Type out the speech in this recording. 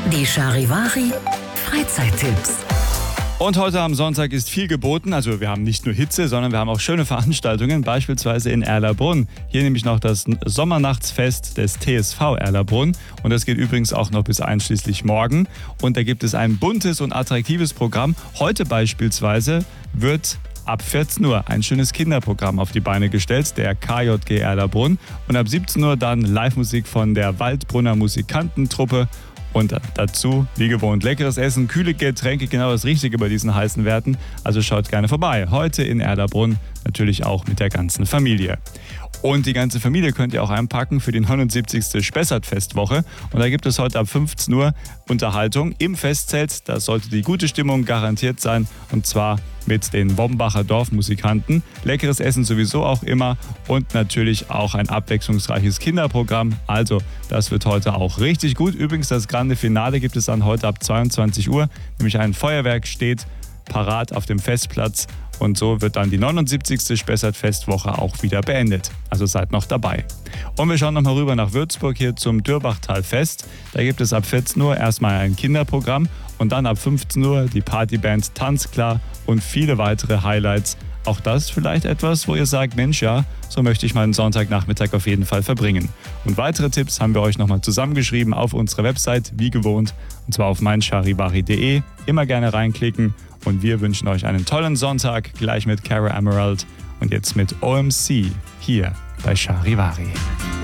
Die Charivari Freizeittipps. Und heute am Sonntag ist viel geboten. Also wir haben nicht nur Hitze, sondern wir haben auch schöne Veranstaltungen, beispielsweise in Erlabrunn. Hier nämlich noch das Sommernachtsfest des TSV Erlabrunn. Und das geht übrigens auch noch bis einschließlich morgen. Und da gibt es ein buntes und attraktives Programm. Heute beispielsweise wird ab 14 Uhr ein schönes Kinderprogramm auf die Beine gestellt, der KJG Erlabrunn. Und ab 17 Uhr dann Live-Musik von der Waldbrunner Musikantentruppe. Und dazu, wie gewohnt, leckeres Essen, kühle Getränke, genau das Richtige bei diesen heißen Werten. Also schaut gerne vorbei. Heute in Erlabrunn, natürlich auch mit der ganzen Familie. Und die ganze Familie könnt ihr auch einpacken für die 79. Spessartfestwoche. Und da gibt es heute ab 15 Uhr Unterhaltung im Festzelt. Da sollte die gute Stimmung garantiert sein. Und zwar mit den Wombacher Dorfmusikanten. Leckeres Essen sowieso auch immer. Und natürlich auch ein abwechslungsreiches Kinderprogramm. Also das wird heute auch richtig gut. Übrigens das Grande Finale gibt es dann heute ab 22 Uhr. Nämlich ein Feuerwerk steht parat auf dem Festplatz. Und so wird dann die 79. Spessartfestwoche auch wieder beendet. Also seid noch dabei. Und wir schauen nochmal rüber nach Würzburg hier zum Dürbachtalfest. Da gibt es ab 14 Uhr erstmal ein Kinderprogramm und dann ab 15 Uhr die Partyband Tanzklar und viele weitere Highlights. Auch das vielleicht etwas, wo ihr sagt, Mensch, ja, so möchte ich meinen Sonntagnachmittag auf jeden Fall verbringen. Und weitere Tipps haben wir euch nochmal zusammengeschrieben auf unserer Website, wie gewohnt, und zwar auf meincharivari.de. Immer gerne reinklicken. Und wir wünschen euch einen tollen Sonntag, gleich mit Cara Emerald und jetzt mit OMC hier bei Charivari.